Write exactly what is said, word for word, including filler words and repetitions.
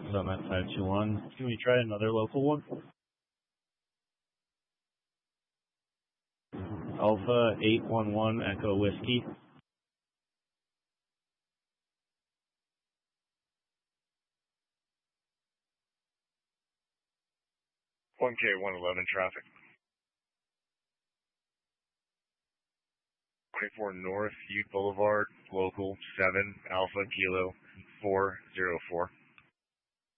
So I'm at five two one. Can we try another local one? Alpha eight one one Echo Whiskey. one K one eleven traffic. twenty-four North Ute Boulevard, local seven Alpha Kilo four zero four.